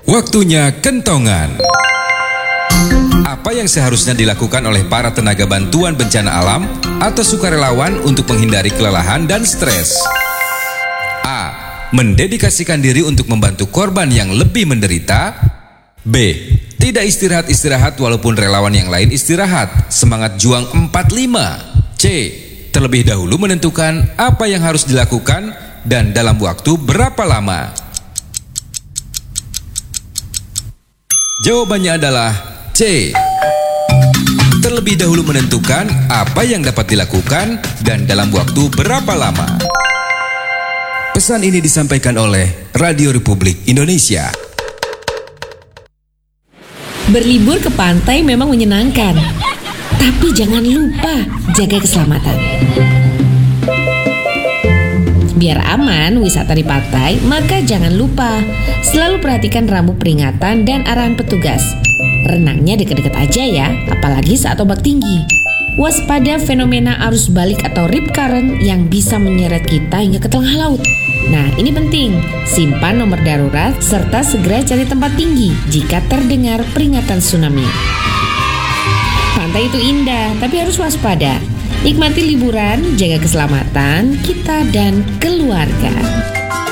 Waktunya kentongan. Apa yang seharusnya dilakukan oleh para tenaga bantuan bencana alam atau sukarelawan untuk menghindari kelelahan dan stres? A. Mendedikasikan diri untuk membantu korban yang lebih menderita. B. Tidak istirahat-istirahat walaupun relawan yang lain istirahat. Semangat juang 45. C. Terlebih dahulu menentukan apa yang harus dilakukan dan dalam waktu berapa lama. Jawabannya adalah C. Terlebih dahulu menentukan apa yang dapat dilakukan dan dalam waktu berapa lama. Pesan ini disampaikan oleh Radio Republik Indonesia. Berlibur ke pantai memang menyenangkan, tapi jangan lupa jaga keselamatan. Biar aman wisata di pantai, maka jangan lupa selalu perhatikan rambu peringatan dan arahan petugas. Renangnya dekat-dekat aja ya, apalagi saat ombak tinggi. Waspada fenomena arus balik atau rip current yang bisa menyeret kita hingga ke tengah laut. Nah, ini penting, simpan nomor darurat serta segera cari tempat tinggi jika terdengar peringatan tsunami. Pantai itu indah, tapi harus waspada. Nikmati liburan, jaga keselamatan kita dan keluarga.